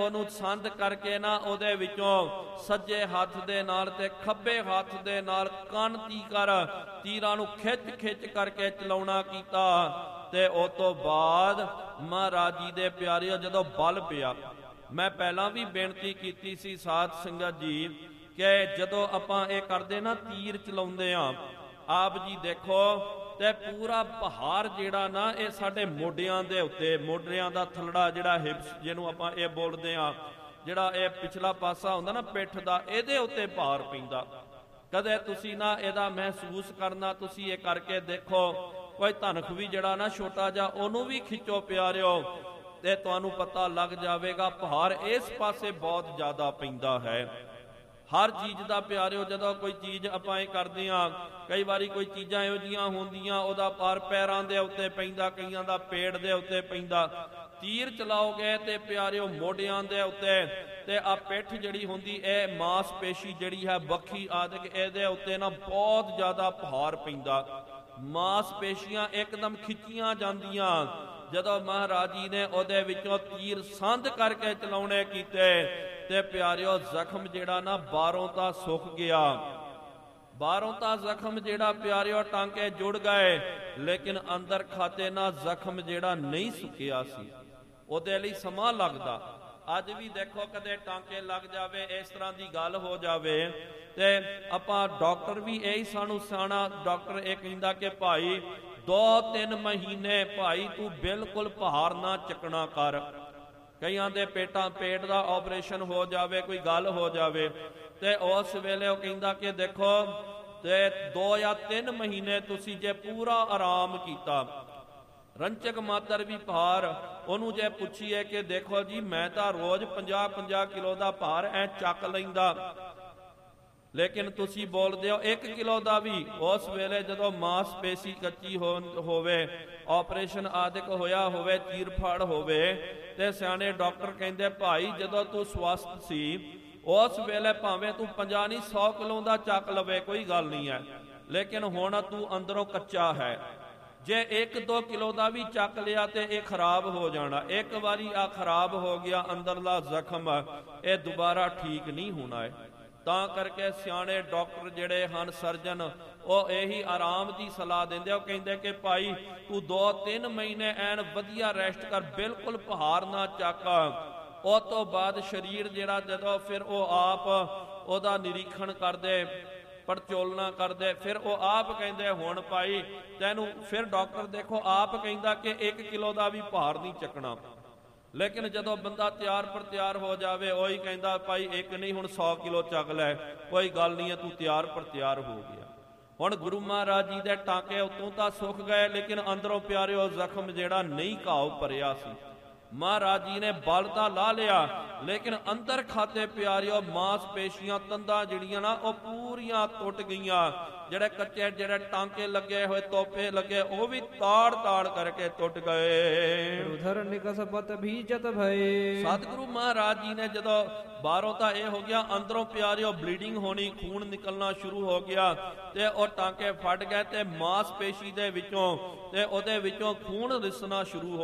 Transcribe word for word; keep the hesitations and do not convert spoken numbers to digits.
ਉਹਨੂੰ ਸੰਦ ਕਰਕੇ ਨਾ ਉਹਦੇ ਵਿੱਚੋਂ ਸੱਜੇ ਹੱਥ ਦੇ ਨਾਲ ਤੇ ਖੱਬੇ ਹੱਥ ਦੇ ਨਾਲ ਕੰਨ ਤੀਕਰ ਤੀਰਾਂ ਨੂੰ ਖਿੱਚ ਖਿੱਚ ਕਰਕੇ ਚਲਾਉਣਾ ਕੀਤਾ। ਤੇ ਉਸ ਤੋਂ ਬਾਅਦ ਮਹਾਰਾਜ ਜੀ ਦੇ ਪਿਆਰਿਓ ਜਦੋਂ ਬਲ ਪਿਆ, ਮੈਂ ਪਹਿਲਾਂ ਵੀ ਬੇਨਤੀ ਕੀਤੀ ਸੀ ਸਾਧ ਸੰਗਤ ਜੀ ਕਿ ਜਦੋਂ ਆਪਾਂ ਇਹ ਕਰਦੇ ਨਾ ਤੀਰ ਚਲਾਉਂਦੇ ਆ, ਆਪ ਜੀ ਦੇਖੋ ਤੇ ਪੂਰਾ ਪਹਾੜ ਜਿਹੜਾ ਨਾ ਇਹ ਸਾਡੇ ਮੋਢਿਆਂ ਦੇ ਉੱਤੇ, ਮੋਢਿਆਂ ਦਾ ਥਲੜਾ ਜਿਹੜਾ ਹਿਪਸ ਜਿਹਨੂੰ ਆਪਾਂ ਇਹ ਬੋਲਦੇ ਆ, ਜਿਹੜਾ ਇਹ ਪਿਛਲਾ ਪਾਸਾ ਹੁੰਦਾ ਨਾ ਪਿੱਠ ਦਾ, ਇਹਦੇ ਉੱਤੇ ਭਾਰ ਪੈਂਦਾ। ਕਦੇ ਤੁਸੀਂ ਨਾ ਇਹਦਾ ਮਹਿਸੂਸ ਕਰਨਾ, ਤੁਸੀਂ ਇਹ ਕਰਕੇ ਦੇਖੋ। ਕੋਈ ਧਨਖ ਵੀ ਜਿਹੜਾ ਨਾ ਛੋਟਾ ਜਿਹਾ ਉਹਨੂੰ ਵੀ ਖਿੱਚੋ ਪਿਆਰਿਓ ਤੇ ਤੁਹਾਨੂੰ ਪਤਾ ਲੱਗ ਜਾਵੇਗਾ ਭਾਰ ਇਸ ਪਾਸੇ ਬਹੁਤ ਜ਼ਿਆਦਾ ਪੈਂਦਾ ਹੈ। ਹਰ ਚੀਜ਼ ਦਾ ਪਿਆਰਿਓ ਜਦੋਂ ਕੋਈ ਚੀਜ਼ ਆਪਾਂ ਇਹ ਕਰਦੇ ਆ, ਕਈ ਵਾਰੀ ਕੋਈ ਚੀਜ਼ਾਂ ਇਹੋ ਜਿਹੀਆਂ ਹੁੰਦੀਆਂ ਉਹਦਾ ਭਾਰ ਪੈਰਾਂ ਦੇ ਉੱਤੇ ਪੈਂਦਾ, ਕਈਆਂ ਦਾ ਪੇਟ ਦੇ ਉੱਤੇ ਪੈਂਦਾ। ਤੀਰ ਚਲਾਓਗੇ ਤੇ ਪਿਆਰਿਓ ਮੋਢਿਆਂ ਦੇ ਉੱਤੇ ਤੇ ਆ ਪਿੱਠ ਜਿਹੜੀ ਹੁੰਦੀ ਇਹ ਮਾਸਪੇਸ਼ੀ ਜਿਹੜੀ ਹੈ ਬੱਖੀ ਆਦਿਕ ਇਹਦੇ ਉੱਤੇ ਨਾ ਬਹੁਤ ਜ਼ਿਆਦਾ ਭਾਰ ਪੈਂਦਾ। ਮਾਸਪੇਸ਼ੀਆਂ ਇੱਕਦਮ ਖਿੱਚੀਆਂ ਜਾਂਦੀਆਂ। ਜਦੋਂ ਮਹਾਰਾਜ ਜੀ ਨੇ ਉਹਦੇ ਵਿੱਚੋਂ ਤੀਰ ਸੰਦ ਕਰਕੇ ਚਲਾਉਣੇ ਕੀਤੇ ਤੇ ਪਿਆਰਿਓ ਜ਼ਖਮ ਜਿਹੜਾ ਨਾ ਬਾਹਰੋਂ ਤਾਂ ਸੁੱਕ ਗਿਆ, ਬਾਹਰੋਂ ਤਾਂ ਜ਼ਖਮ ਜਿਹੜਾ ਪਿਆਰਿਓ ਟਾਂਕੇ ਜੁੜ ਗਏ, ਲੇਕਿਨ ਅੰਦਰ ਖਾਤੇ ਨਾ ਜ਼ਖਮ ਜਿਹੜਾ ਨਹੀਂ ਸੁੱਕਿਆ ਸੀ, ਉਹਦੇ ਲਈ ਸਮਾਂ ਲੱਗਦਾ। ਅੱਜ ਵੀ ਦੇਖੋ ਕਦੇ ਟਾਂਕੇ ਲੱਗ ਜਾਵੇ, ਇਸ ਤਰ੍ਹਾਂ ਦੀ ਗੱਲ ਹੋ ਜਾਵੇ ਤੇ ਆਪਾਂ ਡਾਕਟਰ ਵੀ ਇਹੀ ਸਾਨੂੰ ਸਿਆਣਾ ਡਾਕਟਰ ਇਹ ਕਹਿੰਦਾ ਕਿ ਭਾਈ ਦੋ ਤਿੰਨ ਮਹੀਨੇ ਭਾਈ ਤੂੰ ਬਿਲਕੁਲ ਭਾਰ ਨਾ ਚੱਕਣਾ ਕਰ। ਕਈਆਂ ਦੇ ਪੇਟਾਂ ਪੇਟ ਦਾ ਆਪਰੇਸ਼ਨ ਹੋ ਜਾਵੇ, ਕੋਈ ਗੱਲ ਹੋ ਜਾਵੇ ਤੇ ਉਸ ਵੇਲੇ ਉਹ ਕਹਿੰਦਾ ਕਿ ਦੇਖੋ ਤੇ ਦੋ ਜਾਂ ਤਿੰਨ ਮਹੀਨੇ ਤੁਸੀਂ ਜੇ ਪੂਰਾ ਆਰਾਮ ਕੀਤਾ, ਰੰਚਕ ਮਾਤਰ ਵੀ ਭਾਰ ਉਹਨੂੰ ਜੇ ਪੁੱਛੀਏ ਕਿ ਦੇਖੋ ਜੀ ਮੈਂ ਤਾਂ ਰੋਜ਼ ਪੰਜਾਹ ਪੰਜਾਹ ਕਿਲੋ ਦਾ ਭਾਰ ਐ ਚੱਕ ਲੈਂਦਾ, ਲੇਕਿਨ ਤੁਸੀਂ ਬੋਲਦੇ ਹੋ ਇੱਕ ਕਿਲੋ ਦਾ ਵੀ। ਉਸ ਵੇਲੇ ਜਦੋਂ ਮਾਸਪੇਸ਼ੀ ਕੱਚੀ ਹੋਵੇ, ਆਪਰੇਸ਼ਨ ਆਦਿਕ ਹੋਇਆ ਹੋਵੇ, ਚੀਰ ਫਾੜ ਹੋਵੇ ਤੇ ਸਿਆਣੇ ਡਾਕਟਰ ਕਹਿੰਦੇ ਭਾਈ ਜਦੋਂ ਤੂੰ ਸਵਸਥ ਸੀ ਉਸ ਵੇਲੇ ਭਾਵੇਂ ਤੂੰ ਪੰਜਾਹ ਨਹੀਂ ਸੌ ਕਿਲੋ ਦਾ ਚੱਕ ਲਵੇ ਕੋਈ ਗੱਲ ਨਹੀਂ ਹੈ, ਲੇਕਿਨ ਹੁਣ ਤੂੰ ਅੰਦਰੋਂ ਕੱਚਾ ਹੈ। ਜੇ ਇੱਕ ਦੋ ਕਿਲੋ ਦਾ ਵੀ ਚੱਕ ਲਿਆ ਤੇ ਇਹ ਖਰਾਬ ਹੋ ਜਾਣਾ। ਇੱਕ ਵਾਰੀ ਆ ਖਰਾਬ ਹੋ ਗਿਆ ਅੰਦਰਲਾ ਜ਼ਖਮ, ਇਹ ਦੁਬਾਰਾ ਠੀਕ ਨਹੀਂ ਹੋਣਾ ਹੈ। ਤਾਂ ਕਰਕੇ ਸਿਆਣੇ ਡਾਕਟਰ ਜਿਹੜੇ ਹਨ, ਸਰਜਨ, ਉਹ ਇਹੀ ਆਰਾਮ ਦੀ ਸਲਾਹ ਦਿੰਦੇ। ਉਹ ਕਹਿੰਦੇ ਕਿ ਭਾਈ ਤੂੰ ਦੋ ਤਿੰਨ ਮਹੀਨੇ ਐਨ ਵਧੀਆ ਰੈਸਟ ਕਰ, ਬਿਲਕੁਲ ਭਾਰ ਨਾ ਚੱਕ। ਉਸ ਤੋਂ ਬਾਅਦ ਸਰੀਰ ਜਿਹੜਾ ਜਦੋਂ ਫਿਰ ਉਹ ਆਪ ਉਹਦਾ ਨਿਰੀਖਣ ਕਰਦੇ, ਪੜਚੋਲਣਾ ਕਰਦੇ, ਫਿਰ ਉਹ ਆਪ ਕਹਿੰਦੇ ਹੁਣ ਭਾਈ ਤੈਨੂੰ, ਫਿਰ ਡਾਕਟਰ ਦੇਖੋ ਆਪ ਕਹਿੰਦਾ ਕਿ ਇੱਕ ਕਿਲੋ ਦਾ ਵੀ ਭਾਰ ਨਹੀਂ ਚੱਕਣਾ, ਲੇਕਿਨ ਜਦੋਂ ਬੰਦਾ ਤਿਆਰ ਪਰ ਤਿਆਰ ਹੋ ਜਾਵੇ ਉਹੀ ਕਹਿੰਦਾ ਭਾਈ ਇੱਕ ਨਹੀਂ ਹੁਣ ਸੌ ਕਿਲੋ ਚੱਕ ਲੈ, ਕੋਈ ਗੱਲ ਨਹੀਂ ਹੈ ਤੂੰ ਤਿਆਰ ਪਰ ਤਿਆਰ ਹੋ ਗਿਆ। ਹੁਣ ਗੁਰੂ ਮਹਾਰਾਜ ਜੀ ਦੇ ਟਾਂਕੇ ਉਤੋਂ ਤਾਂ ਸੁੱਕ ਗਏ, ਲੇਕਿਨ ਅੰਦਰੋਂ ਪਿਆਰਿਓ ਜ਼ਖਮ ਜਿਹੜਾ ਨਹੀਂ ਘਾਉ ਭਰਿਆ ਸੀ। ਮਹਾਰਾਜ ਜੀ ਨੇ ਬਲ ਤਾਂ ਲਾ ਲਿਆ, ਲੇਕਿਨ ਅੰਦਰ ਖਾਤੇ ਪਿਆਰਿਓ ਮਾਸਪੇਸ਼ੀਆਂ ਤੰਦਾਂ ਜਿਹੜੀਆਂ ਨਾ ਉਹ ਪੂਰੀਆਂ ਟੁੱਟ ਗਈਆਂ। ਜਿਹੜੇ ਕੱਚੇ ਜਿਹੜੇ ਟਾਂਕੇ ਲੱਗੇ ਹੋਏ, ਤੋਪੇ ਲੱਗੇ, ਉਹ ਵੀ ਤਾੜ ਤਾੜ ਕਰਕੇ ਟੁੱਟ ਗਏ। ਉਧਰ ਨਿਕਸਪਤ ਭੀਜਤ ਭਏ। ਸਤਿਗੁਰੂ ਮਹਾਰਾਜ ਜੀ ਨੇ ਜਦੋਂ ਬਾਹਰੋਂ ਤਾਂ ਇਹ ਹੋ ਗਿਆ, ਅੰਦਰੋਂ ਪਿਆਰਿਓ ਬਲੀਡਿੰਗ ਹੋਣੀ, ਖੂਨ ਨਿਕਲਣਾ ਸ਼ੁਰੂ ਹੋ ਗਿਆ ਤੇ ਉਹ ਟਾਂਕੇ ਫਟ ਗਏ ਤੇ ਮਾਸਪੇਸ਼ੀ ਦੇ ਵਿੱਚੋਂ ਤੇ ਉਹਦੇ ਵਿੱਚੋਂ ਖੂਨ ਰਿਸਣਾ ਸ਼ੁਰੂ ਹੋ